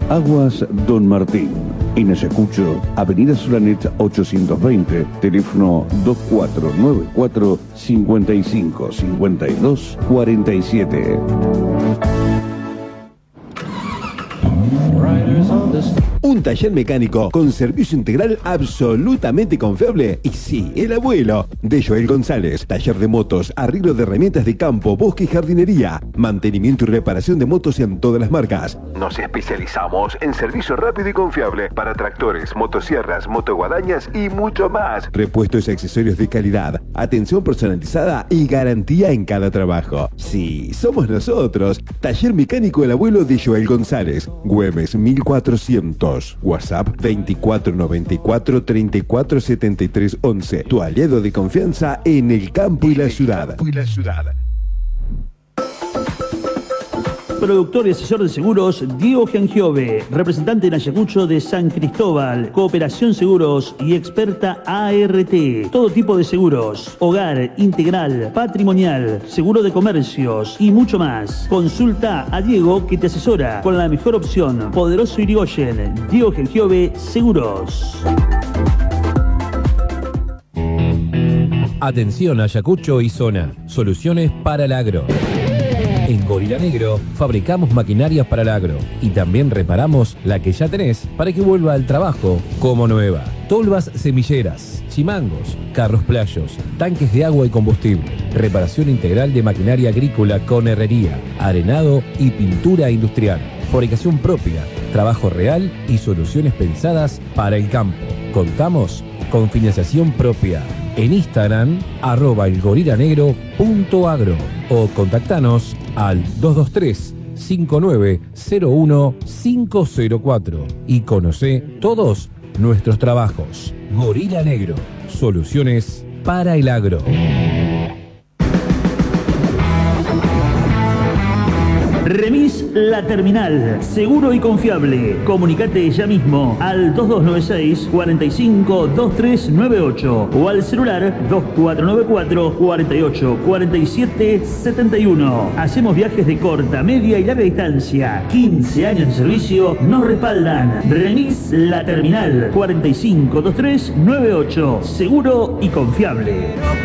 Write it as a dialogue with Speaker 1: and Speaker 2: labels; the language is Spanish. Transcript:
Speaker 1: Aguas Don Martín. En Ayacucho, Avenida Solanet 820, teléfono 2494 55 52 47.
Speaker 2: Un taller mecánico con servicio integral absolutamente confiable. Y sí, el abuelo de Joel González. Taller de motos, arreglo de herramientas de campo, bosque y jardinería. Mantenimiento y reparación de motos en todas las marcas. Nos especializamos en servicio rápido y confiable para tractores, motosierras, motoguadañas y mucho más. Repuestos y accesorios de calidad, atención personalizada y garantía en cada trabajo. Sí, somos nosotros. Taller mecánico El Abuelo de Joel González. Güemes 1400. WhatsApp 2494 34 73 11. Tu aliado de confianza en el campo y la ciudad.
Speaker 3: Productor y asesor de seguros, Diego Giangiove, representante en Ayacucho de San Cristóbal, Cooperación Seguros y experta ART. Todo tipo de seguros, hogar, integral, patrimonial, seguro de comercios y mucho más. Consulta a Diego que te asesora con la mejor opción. Poderoso Irigoyen, Diego Giangiove Seguros.
Speaker 4: Atención Ayacucho y zona. Soluciones para el agro. En Gorila Negro fabricamos maquinarias para el agro y también reparamos la que ya tenés para que vuelva al trabajo como nueva. Tolvas semilleras, chimangos, carros playos, tanques de agua y combustible, reparación integral de maquinaria agrícola con herrería, arenado y pintura industrial, fabricación propia, trabajo real y soluciones pensadas para el campo. Contamos con financiación propia. En Instagram, @elgorilanegro.agro o contactanos al 223-5901-504 y conoce todos nuestros trabajos. Gorila Negro, soluciones para el agro.
Speaker 3: Remis La Terminal, seguro y confiable. Comunicate ya mismo al 2296 45 2398 o al celular 2494 48 47 71. Hacemos viajes de corta, media y larga distancia. 15 años de servicio nos respaldan. Remis La Terminal 45 2398, seguro y confiable.